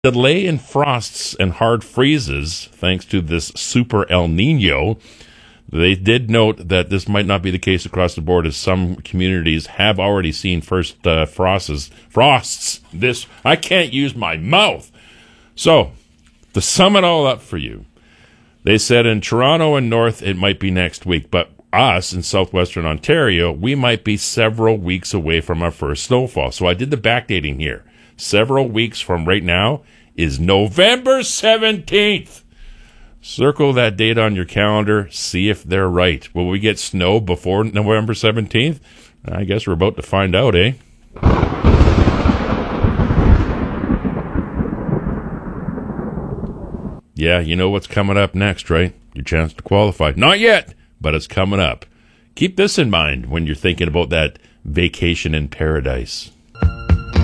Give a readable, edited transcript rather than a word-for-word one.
delay in frosts and hard freezes thanks to this super El Nino. They did note that this might not be the case across the board, as some communities have already seen first frosts. I can't use my mouth. So, to sum it all up for you, they said in Toronto and North it might be next week, but us in southwestern Ontario, we might be several weeks away from our first snowfall. So I did the backdating here. Several weeks from right now is November 17th. Circle that date on your calendar. See if they're right. Will we get snow before November 17th? I guess we're about to find out, eh? Yeah, you know what's coming up next, right? Your chance to qualify. Not yet, but it's coming up. Keep this in mind when you're thinking about that vacation in paradise.